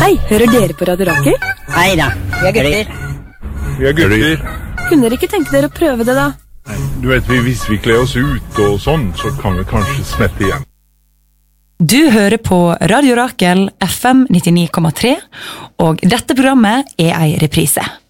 Hei, hører dere på Radio Rakel? Hei da, vi er gutter. Vi er gutter. Kunne dere ikke tenke dere å prøve det da? Du vet, hvis vi kler oss ut og sånn, så kan vi kanskje smette igjen. Du hører på Radio Rakel FM 99,3, og dette programmet er en reprise.